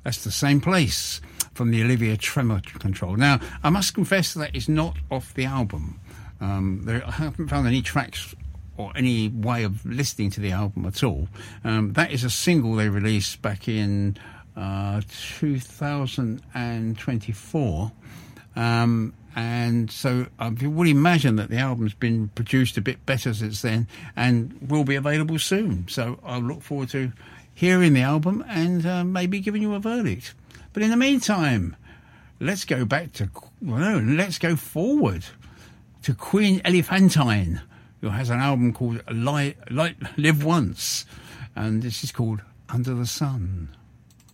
That's the same place from the Olivia Tremor Control. Now, I must confess that it's not off the album. I haven't found any tracks or any way of listening to the album at all. That is a single they released back in 2024. And so I would imagine that the album's been produced a bit better since then and will be available soon. So I look forward to hearing the album and maybe giving you a verdict. But in the meantime, let's go forward to Queen Elephantine, who has an album called Live Once. And this is called Under the Sun.